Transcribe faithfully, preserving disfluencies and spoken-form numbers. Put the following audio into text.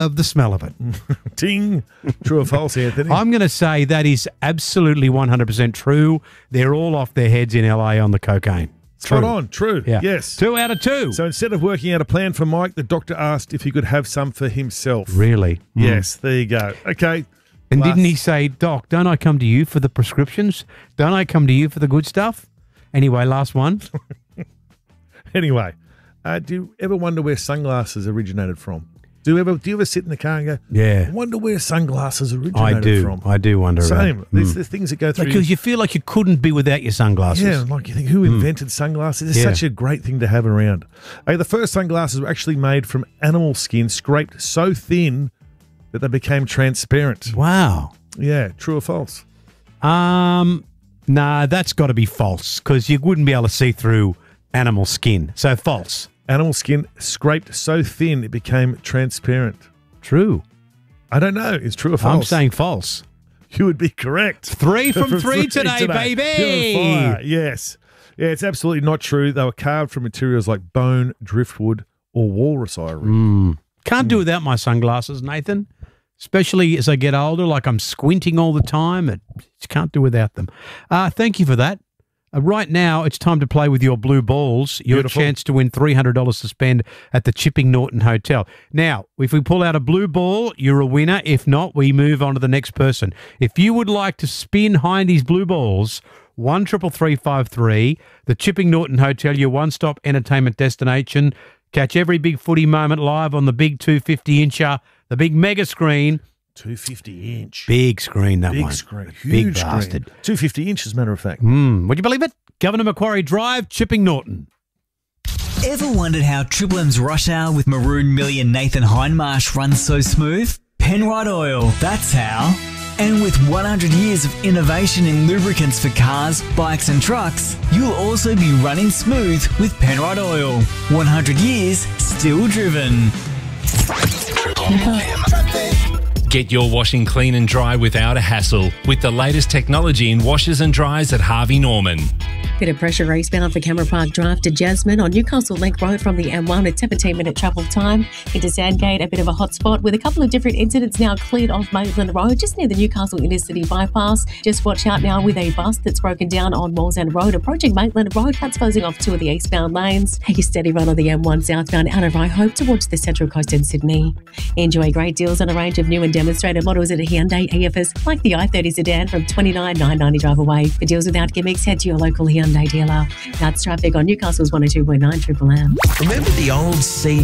of the smell of it. Ting. True or false, Anthony? I'm going to say that is absolutely one hundred percent true. They're all off their heads in L A on the cocaine. Spot True. on. True. Yeah. Yes. Two out of two. So instead of working out a plan for Mike, the doctor asked if he could have some for himself. Really? Mm. Yes. There you go. Okay. And Last- didn't he say, Doc, don't I come to you for the prescriptions? Don't I come to you for the good stuff? Anyway, last one. Anyway, uh, do you ever wonder where sunglasses originated from? Do you ever do you ever sit in the car and go, Yeah. I wonder where sunglasses originated I do. from? I do wonder. Same. About, There's Mm. the things that go through. Because you feel like you couldn't be without your sunglasses. Yeah, like you think, who invented sunglasses? It's Yeah. such a great thing to have around. Okay, the first sunglasses were actually made from animal skin scraped so thin that they became transparent. Wow. Yeah, true or false? Um, nah, that's got to be false because you wouldn't be able to see through animal skin. So false. Animal skin scraped so thin it became transparent. True. I don't know. It's true or false? I'm saying false. You would be correct. Three from three today, baby. You're on fire. Yes. Yeah, it's absolutely not true. They were carved from materials like bone, driftwood, or walrus ivory. Mm. Can't do without my sunglasses, Nathan. Especially as I get older, like I'm squinting all the time. I just can't do without them. Uh, thank you for that. Uh, right now, it's time to play with your blue balls. Your Beautiful. chance to win three hundred dollars to spend at the Chipping Norton Hotel. Now, if we pull out a blue ball, you're a winner. If not, we move on to the next person. If you would like to spin Hindy's blue balls, one triple three five three, the Chipping Norton Hotel, your one-stop entertainment destination. Catch every big footy moment live on the big two fifty incher, the big mega screen. two hundred fifty inch. Big screen, that Big one. screen. Big Huge bastard. screen. two hundred fifty inch, as a matter of fact. Mm, would you believe it? Governor Macquarie Drive, Chipping Norton. Ever wondered how Triple M's rush hour with Maroon Millie and Nathan Hindmarsh runs so smooth? Penrite Oil, that's how. And with one hundred years of innovation in lubricants for cars, bikes and trucks, you'll also be running smooth with Penrite Oil. one hundred years, still driven. Get your washing clean and dry without a hassle with the latest technology in washers and dryers at Harvey Norman. Bit of pressure eastbound for Camera Park Drive to Jasmine on Newcastle Link Road from the M one. It's seventeen minute travel time into Sandgate. A bit of a hot spot with a couple of different incidents now cleared off Maitland Road, just near the Newcastle Intercity bypass. Just watch out now with a bus that's broken down on Wallsend Road, approaching Maitland Road, transposing off two of the eastbound lanes. Take a steady run on the M one southbound out of Hope towards the Central Coast in Sydney. Enjoy great deals on a range of new and demonstrated models at a Hyundai E F S, like the i thirty sedan from twenty-nine thousand nine hundred ninety drive away. For deals without gimmicks, head to your local Hyundai dealer. That's traffic on Newcastle's one oh two point nine Triple M. Remember the old C